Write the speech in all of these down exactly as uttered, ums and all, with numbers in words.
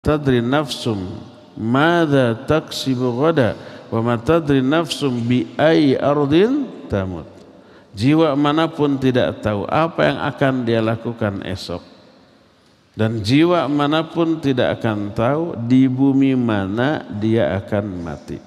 tadri nafsum madza taksibu ghada wa ma tadri nafsum bi ayyi ardin tamut. Jiwa manapun tidak tahu apa yang akan dia lakukan esok, dan jiwa manapun tidak akan tahu di bumi mana dia akan mati.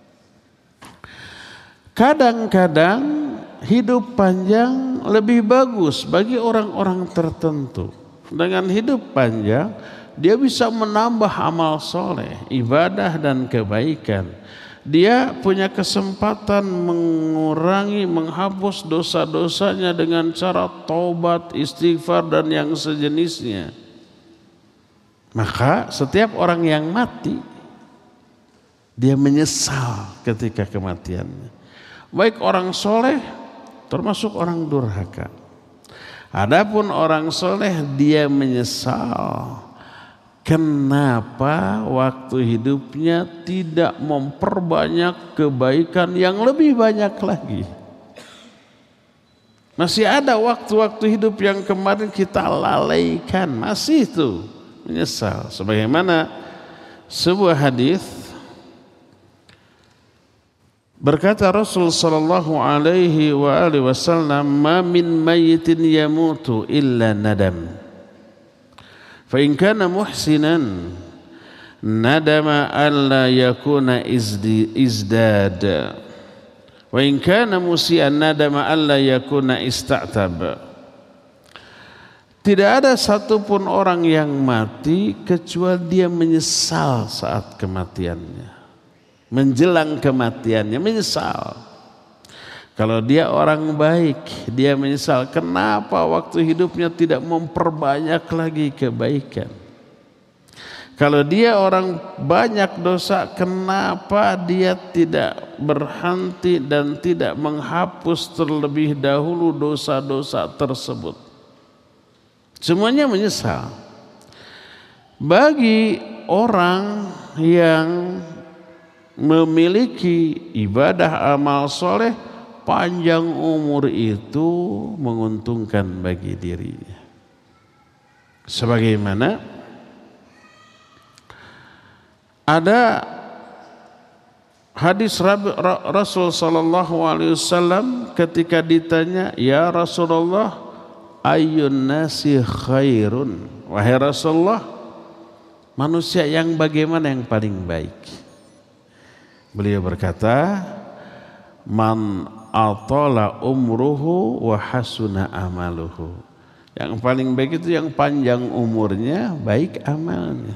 Kadang-kadang hidup panjang lebih bagus bagi orang-orang tertentu. Dengan hidup panjang dia bisa menambah amal soleh, ibadah dan kebaikan. Dia punya kesempatan mengurangi, menghapus dosa-dosanya dengan cara taubat, istighfar dan yang sejenisnya. Maka setiap orang yang mati, dia menyesal ketika kematiannya. Baik orang soleh termasuk orang durhaka. Adapun orang soleh dia menyesal kenapa waktu hidupnya tidak memperbanyak kebaikan yang lebih banyak lagi. Masih ada waktu-waktu hidup yang kemarin kita lalaikan, masih itu menyesal. Sebagaimana sebuah hadis berkata Rasul sallallahu alaihi wa alihi wasallam, "Ma min mayyitin yamutu illa nadam. Fa in kana muhsinan nadama alla yakuna izdad. Wa in kana musian nadama alla yakuna ista'tab." Tidak ada satupun orang yang mati kecuali dia menyesal saat kematiannya. Menjelang kematiannya menyesal. Kalau dia orang baik, dia menyesal kenapa waktu hidupnya tidak memperbanyak lagi kebaikan. Kalau dia orang banyak dosa, kenapa dia tidak berhenti dan tidak menghapus terlebih dahulu dosa-dosa tersebut. Semuanya menyesal. Bagi orang yang memiliki ibadah amal soleh, panjang umur itu menguntungkan bagi dirinya. Sebagaimana ada hadis Rasul sallallahu alaihi wasallam ketika ditanya, "Ya Rasulullah, ayyun nasi khairun?" Wahai Rasulullah, manusia yang bagaimana yang paling baik? Beliau berkata, "Man atala umruhu wa hasuna amaluhu." Yang paling baik itu yang panjang umurnya, baik amalnya.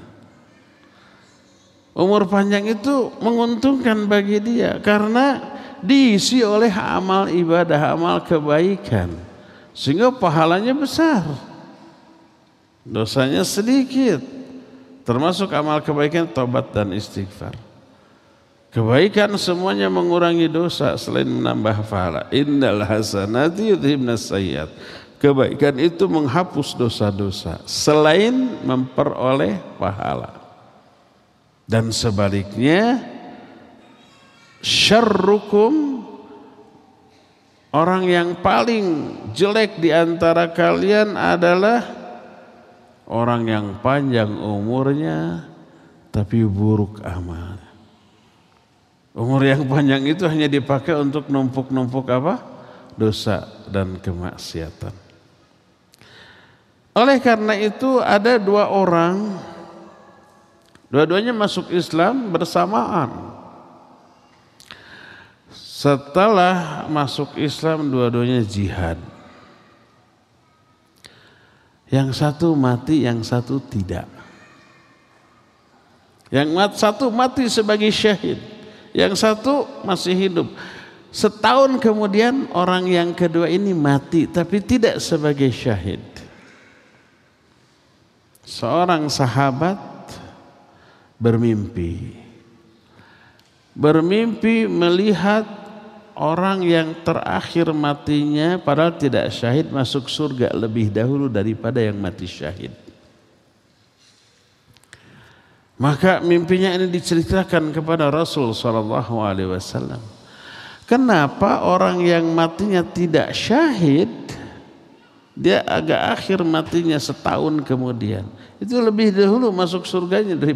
Umur panjang itu menguntungkan bagi dia karena diisi oleh amal ibadah, amal kebaikan, sehingga pahalanya besar, dosanya sedikit, termasuk amal kebaikan taubat dan istighfar. Kebaikan semuanya mengurangi dosa selain menambah pahala. Innal hasanati yudhibnas sayyiat. Kebaikan itu menghapus dosa-dosa selain memperoleh pahala. Dan sebaliknya, syarrukum, orang yang paling jelek di antara kalian adalah orang yang panjang umurnya tapi buruk amalnya. Umur yang panjang itu hanya dipakai untuk numpuk-numpuk apa? Dosa dan kemaksiatan. Oleh karena itu ada dua orang, dua-duanya masuk Islam bersamaan. Setelah masuk Islam dua-duanya jihad. Yang satu mati, yang satu tidak. Yang mat, satu mati sebagai syahid. Yang satu masih hidup. Setahun kemudian orang yang kedua ini mati tapi tidak sebagai syahid. Seorang sahabat bermimpi. Bermimpi melihat orang yang terakhir matinya padahal tidak syahid masuk surga lebih dahulu daripada yang mati syahid. Maka mimpinya ini diceritakan kepada Rasul sallallahu alaihi wasallam. Kenapa orang yang matinya tidak syahid dia agak akhir matinya setahun kemudian, itu lebih dahulu masuk surganya dari